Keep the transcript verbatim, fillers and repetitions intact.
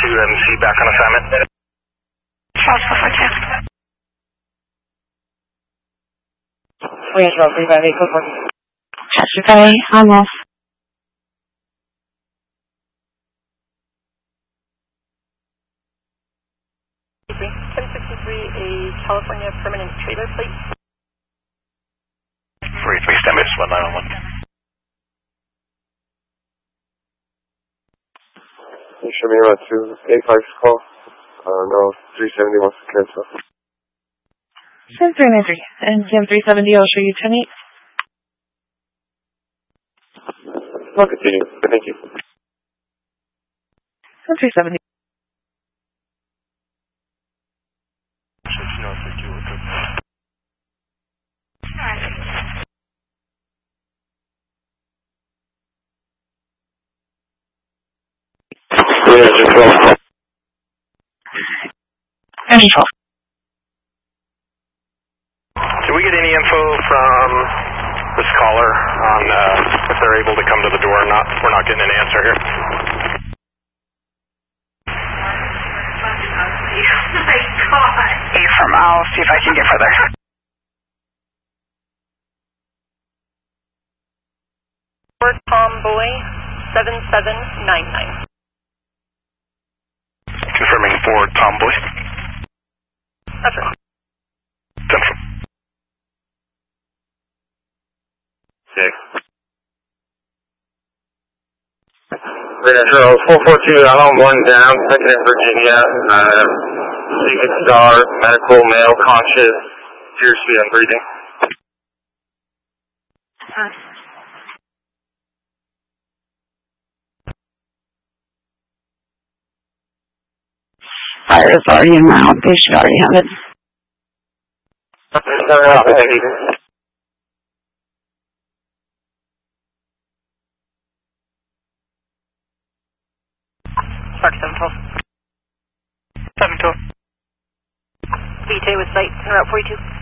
two M C back on assignment. Charles four four two. Range road three five eight, code four. Chester Bay, on off. ten sixty-three, a California permanent trailer plate. three three, stand by, just one nine one one. You should be about two eight five call. Uh, no, three seventy wants to cancel. Send three nine three. And Kim three seventy, I'll show you ten eight. I'll continue. Thank you. Send three seventy. Engine twelve. Engine twelve. Did we get any info from this caller on uh, if they're able to come to the door or not? We're not getting an answer here. A from, I'll see if I can get further. Fort Tomboy, seven seven nine nine. Confirming for Tomboy. That's right. Central. Six. Retro four four two, Alarm one down, second in Virginia. Uh, Seeking Star, medical, male, conscious, seriously unbreathing. Huh. Fire is already in route. They should already have it. Thank you. Shark seven twelve. seven twelve. V J with sight, and route forty-two.